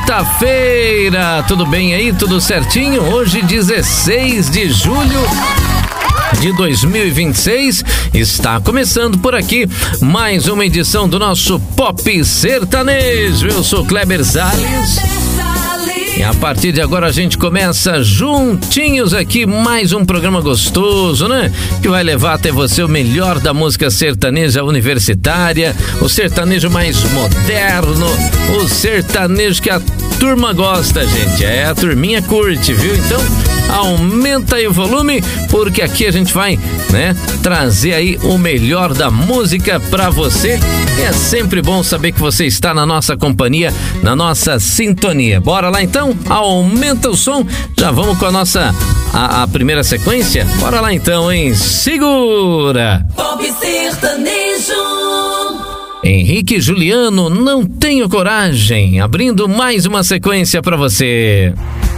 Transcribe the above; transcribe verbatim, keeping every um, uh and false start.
quinta-feira, tudo bem aí? Tudo certinho? Hoje, dezesseis de julho de dois mil e vinte e seis, está começando por aqui mais uma edição do nosso Pop Sertanejo. Eu sou Kleber Salles. E a partir de agora a gente começa juntinhos aqui mais um programa gostoso, né? Que vai levar até você o melhor da música sertaneja universitária, o sertanejo mais moderno, o sertanejo que a turma gosta, gente. É, a turminha curte, viu? Então, aumenta aí o volume, porque aqui a gente vai, né, trazer aí o melhor da música pra você. E é sempre bom saber que você está na nossa companhia, na nossa sintonia. Bora lá então? Aumenta o som. Já vamos com a nossa a, a primeira sequência? Bora lá então, hein? Segura! Pop Sertanejo. Henrique e Juliano, Não Tenho Coragem, abrindo mais uma sequência pra você.